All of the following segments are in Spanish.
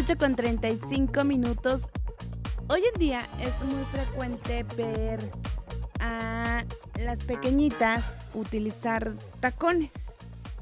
8:35. Hoy en día es muy frecuente ver a las pequeñitas utilizar tacones.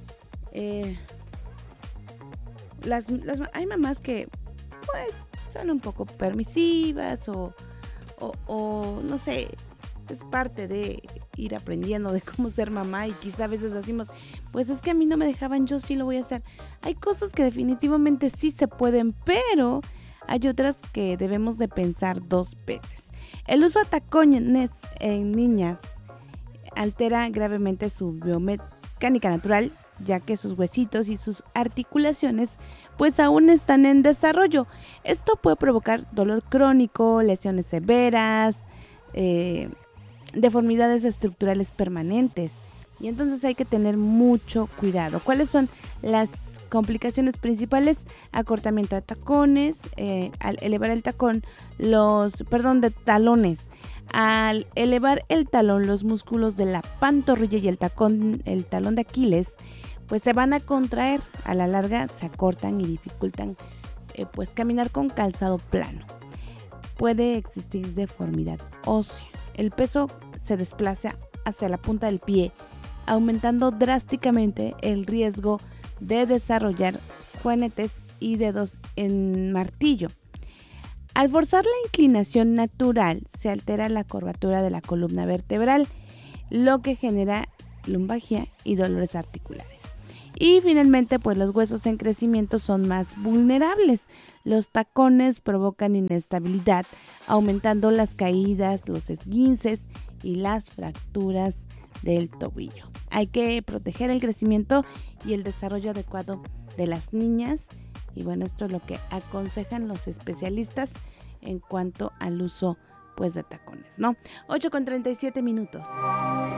Hay mamás que pues son un poco permisivas o no sé, es parte de ir aprendiendo de cómo ser mamá y quizá a veces decimos, pues es que a mí no me dejaban, yo sí lo voy a hacer. Hay cosas que definitivamente sí se pueden, pero hay otras que debemos de pensar dos veces. El uso de tacones en niñas altera gravemente su biomecánica natural, ya que sus huesitos y sus articulaciones pues aún están en desarrollo. Esto puede provocar dolor crónico, lesiones severas, deformidades estructurales permanentes, y entonces hay que tener mucho cuidado. ¿Cuáles son las complicaciones principales? Acortamiento de tacones, al elevar el tacón, de talones. Al elevar el talón, los músculos de la pantorrilla y el talón de Aquiles, pues se van a contraer. A la larga se acortan y dificultan pues caminar con calzado plano. Puede existir deformidad ósea. El peso se desplaza hacia la punta del pie, aumentando drásticamente el riesgo de desarrollar juanetes y dedos en martillo. Al forzar la inclinación natural, se altera la curvatura de la columna vertebral, lo que genera lumbalgia y dolores articulares. Y finalmente, pues los huesos en crecimiento son más vulnerables. Los tacones provocan inestabilidad, aumentando las caídas, los esguinces y las fracturas del tobillo. Hay que proteger el crecimiento y el desarrollo adecuado de las niñas. Y bueno, esto es lo que aconsejan los especialistas en cuanto al uso pues de tacones, ¿no? 8:37.